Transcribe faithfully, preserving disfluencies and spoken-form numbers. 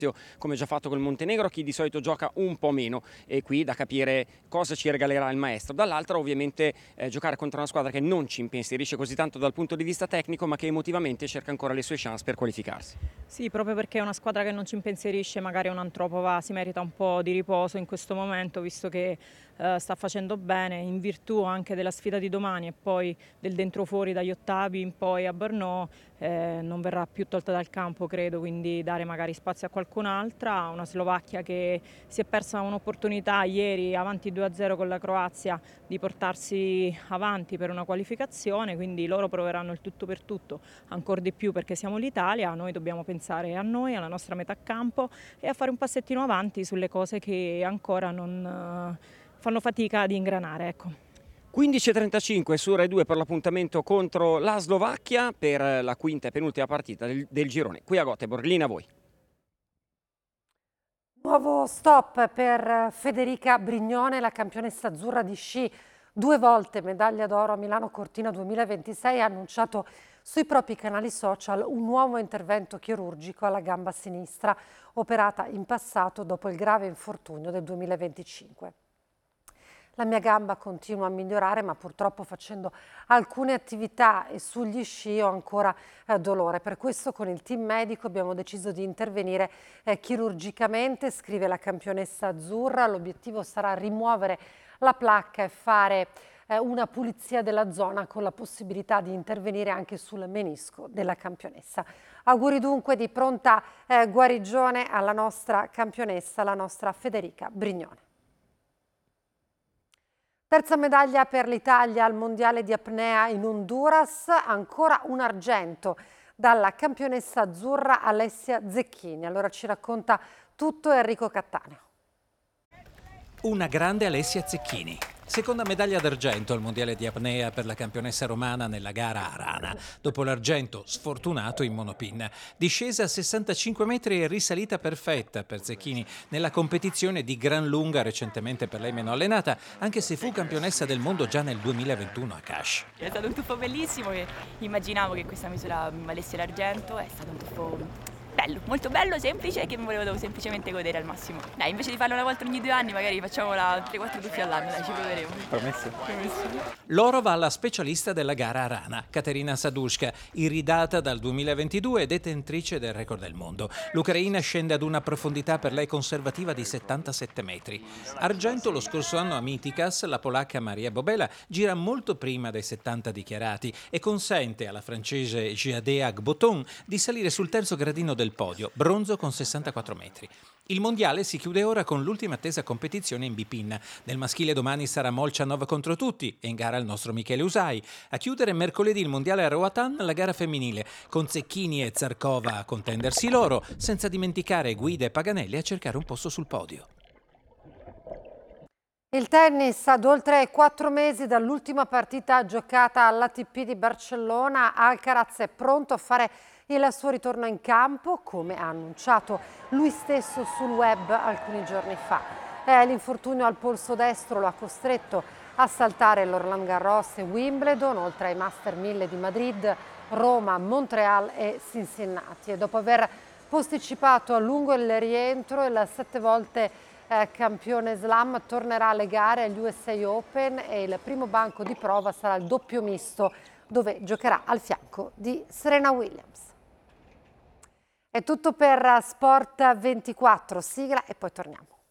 come già fatto col Montenegro, chi di solito gioca un po' meno, e qui da capire cosa ci regalerà il maestro. Dall'altra ovviamente eh, giocare contro una squadra che non ci impensierisce così tanto dal punto di vista tecnico, ma che emotivamente cerca ancora le sue chance per qualificarsi. Sì, proprio perché è una squadra che non ci impensierisce, magari un Antropova si merita un po' di riposo in questo momento, visto che eh, sta facendo bene, in virtù anche della sfida di domani e poi del dentro fuori dagli ottavi in poi a Brno, eh, non verrà più tolta dal campo, credo, quindi dare magari spazio a qualcun'altra. Una Slovacchia che si è persa un'opportunità ieri avanti due a zero con la Croazia di portarsi avanti per una qualificazione, quindi loro proveranno il tutto per tutto, ancora di più perché siamo l'Italia, noi dobbiamo pensare a noi, alla nostra metà campo e a fare un passettino avanti sulle cose che ancora non eh, fanno fatica ad ingranare. Ecco. quindici e trentacinque su Rai due per l'appuntamento contro la Slovacchia per la quinta e penultima partita del, del girone. Qui a Göteborg, linea a voi. Nuovo stop per Federica Brignone, la campionessa azzurra di sci, due volte medaglia d'oro a Milano Cortina duemilaventisei, ha annunciato sui propri canali social un nuovo intervento chirurgico alla gamba sinistra, operata in passato dopo il grave infortunio del duemilaventicinque. La mia gamba continua a migliorare, ma purtroppo facendo alcune attività e sugli sci ho ancora eh, dolore. Per questo con il team medico abbiamo deciso di intervenire eh, chirurgicamente, scrive la campionessa azzurra. L'obiettivo sarà rimuovere la placca e fare eh, una pulizia della zona con la possibilità di intervenire anche sul menisco della campionessa. Auguri dunque di pronta eh, guarigione alla nostra campionessa, la nostra Federica Brignone. Terza medaglia per l'Italia al Mondiale di apnea in Honduras, ancora un argento dalla campionessa azzurra Alessia Zecchini. Allora ci racconta tutto Enrico Cattaneo. Una grande Alessia Zecchini. Seconda medaglia d'argento al mondiale di apnea per la campionessa romana nella gara a Rana. Dopo l'argento sfortunato in monopin. Discesa a sessantacinque metri e risalita perfetta per Zecchini nella competizione di gran lunga recentemente per lei meno allenata, anche se fu campionessa del mondo già nel duemilaventuno a Kash. È stato un tuffo bellissimo, che immaginavo che questa misura valesse l'argento, è stato un tuffo bello, molto bello, semplice, che mi volevo semplicemente godere al massimo. Dai, invece di farlo una volta ogni due anni, magari facciamo la tre quattro tuffi all'anno, dai, ci proveremo. Promesso? Promesso. L'oro va alla specialista della gara a Rana, Katerina Sadushka, iridata dal duemilaventidue e detentrice del record del mondo. L'Ucraina scende ad una profondità per lei conservativa di settantasette metri. Argento lo scorso anno a Mythicas, la polacca Maria Bobela gira molto prima dei settanta dichiarati e consente alla francese Giadea Agboton di salire sul terzo gradino del podio, bronzo con sessantaquattro metri. Il mondiale si chiude ora con l'ultima attesa competizione in bipin. Nel maschile domani sarà Molchanov contro tutti e in gara il nostro Michele Usai. A chiudere mercoledì il mondiale a Roatan la gara femminile, con Zecchini e Zarkova a contendersi loro, senza dimenticare Guida e Paganelli a cercare un posto sul podio. Il tennis, ad oltre quattro mesi dall'ultima partita giocata all'A T P di Barcellona, Alcaraz è pronto a fare il suo ritorno in campo, come ha annunciato lui stesso sul web alcuni giorni fa. Eh, l'infortunio al polso destro lo ha costretto a saltare l'Roland Garros e Wimbledon, oltre ai Master mille di Madrid, Roma, Montreal e Cincinnati. E dopo aver posticipato a lungo il rientro, il sette volte eh, campione slam tornerà alle gare agli U S A Open e il primo banco di prova sarà il doppio misto, dove giocherà al fianco di Serena Williams. È tutto per Sport ventiquattro, sigla e poi torniamo.